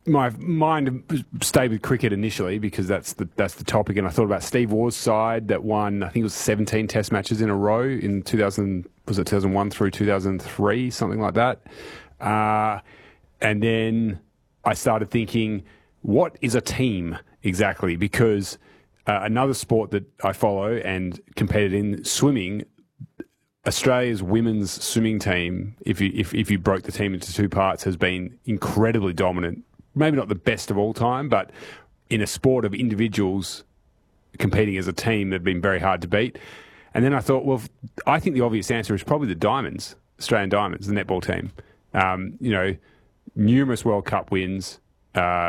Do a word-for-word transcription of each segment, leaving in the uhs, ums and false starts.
my mind stayed with cricket initially because that's the that's the topic, and I thought about Steve Waugh's side that won, I think it was seventeen Test matches in a row in two thousand, was it two thousand one through two thousand three, something like that. Uh, and then I started thinking, what is a team exactly? Because uh, another sport that I follow and competed in, swimming, Australia's women's swimming team, if you if, if you broke the team into two parts, has been incredibly dominant. Maybe not the best of all time, but in a sport of individuals competing as a team, they've been very hard to beat. And then I thought, well, I think the obvious answer is probably the Diamonds, Australian Diamonds, the netball team. Um, you know, numerous World Cup wins. Uh,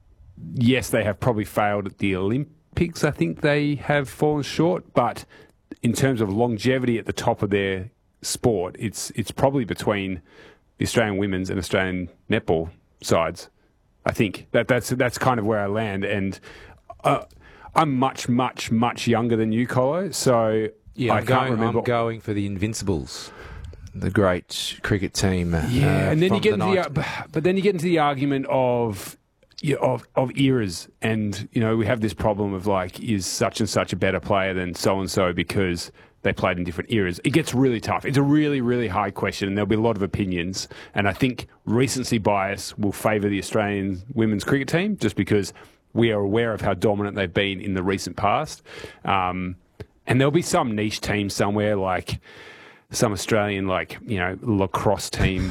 yes, they have probably failed at the Olympics. I think they have fallen short, but in terms of longevity at the top of their sport, it's it's probably between the Australian women's and Australian netball sides. I think that that's that's kind of where I land, and uh, I'm much, much, much younger than you, Colo. So yeah, I I'm can't going, remember. I'm going for the Invincibles, the great cricket team. Yeah, uh, and then you get the into the, but then you get into the argument of you know, of of eras, and you know we have this problem of like, is such and such a better player than so and so because they played in different eras. It gets really tough. It's a really, really hard question, and there'll be a lot of opinions. And I think recency bias will favour the Australian women's cricket team just because we are aware of how dominant they've been in the recent past. Um, and there'll be some niche team somewhere, like some Australian, like, you know, lacrosse team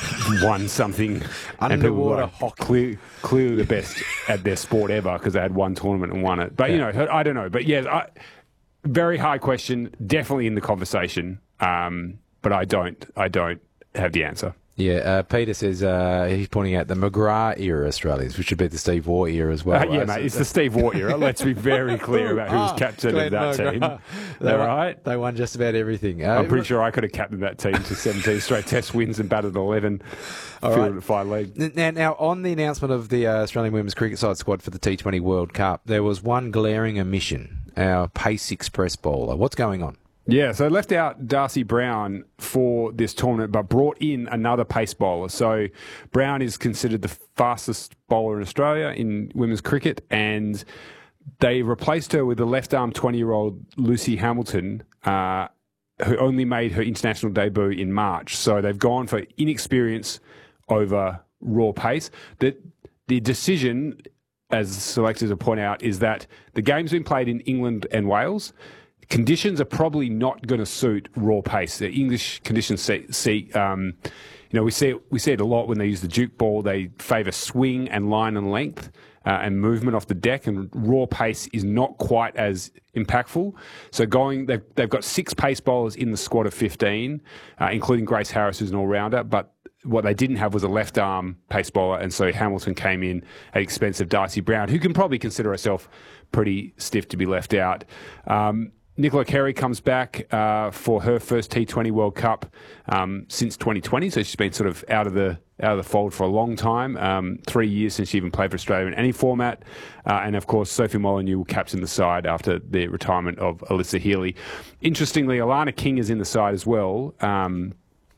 won something. Underwater and hockey. Clear, clearly the best at their sport ever because they had one tournament and won it. But, yeah. you know, I don't know. But, yeah, I... Very high question, definitely in the conversation, um, but I don't, I don't have the answer. Yeah, uh, Peter says uh, he's pointing out the McGrath era Australians, which should be the Steve Waugh era as well. Uh, yeah, right? mate, so it's the Steve Waugh era. Let's be very clear about who's ah, captain Glenn of that McGrath. team. They All won, right, they won just about everything. Uh, I'm pretty sure I could have captained that team to seventeen straight Test wins and batted eleven, fielded at five leg. Now, now, on the announcement of the uh, Australian women's cricket side squad for the T twenty World Cup, there was one glaring omission. Our pace express bowler. What's going on? Yeah, so left out Darcy Brown for this tournament, but brought in another pace bowler. So Brown is considered the fastest bowler in Australia in women's cricket, and they replaced her with the left-arm twenty-year-old Lucy Hamilton, uh, who only made her international debut in March. So they've gone for inexperience over raw pace. The, the decision, as selectors will point out, is that the game's been played in England and Wales. Conditions are probably not going to suit raw pace. The English conditions see, see um, you know, we see it, we see it a lot when they use the Duke ball. They favour swing and line and length uh, and movement off the deck, and raw pace is not quite as impactful. So going, they've they've got six pace bowlers in the squad of fifteen, uh, including Grace Harris, who's an all-rounder, but what they didn't have was a left-arm pace bowler, and so Hamilton came in at expense of Darcy Brown, who can probably consider herself pretty stiff to be left out. Um, Nicola Carey comes back uh, for her first T twenty World Cup um, since twenty twenty, so she's been sort of out of the out of the fold for a long time, um, three years since she even played for Australia in any format. Uh, and, of course, Sophie Molyneux will captain the side after the retirement of Alyssa Healy. Interestingly, Alana King is in the side as well, um,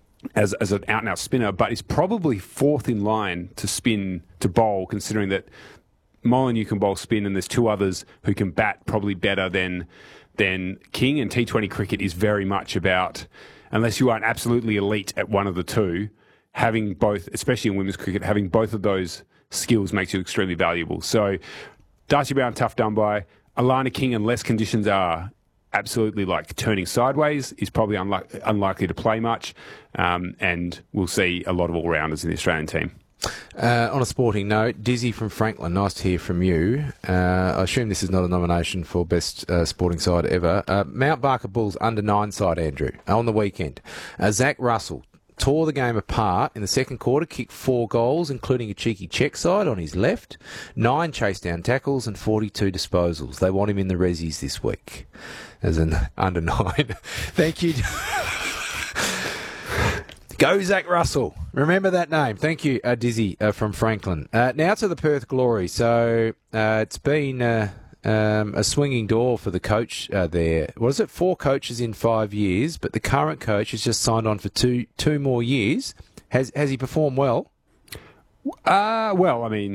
as as an out-and-out spinner, but is probably fourth in line to spin, to bowl, considering that Molyneux can bowl spin and there's two others who can bat probably better than than King. And T twenty cricket is very much about, unless you aren't absolutely elite at one of the two, having both, especially in women's cricket, having both of those skills makes you extremely valuable. So Darcy Brown, tough done by. Alana King, unless conditions are absolutely like turning sideways, is probably unli- unlikely to play much. Um, and we'll see a lot of all-rounders in the Australian team. Uh, on a sporting note, Dizzy from Franklin, nice to hear from you. Uh, I assume this is not a nomination for best uh, sporting side ever. Uh, Mount Barker Bulls under nine side, Andrew, on the weekend. Uh, Zach Russell tore the game apart in the second quarter, kicked four goals, including a cheeky check side on his left, nine chase down tackles and forty-two disposals. They want him in the resis this week as an under nine. Thank you. Go Zach Russell. Remember that name. Thank you, uh, Dizzy uh, from Franklin. Uh, now to the Perth Glory. So uh, it's been uh, um, a swinging door for the coach uh, there. What is it? Four coaches in five years, but the current coach has just signed on for two two more years. Has has he performed well? Uh, well, I mean,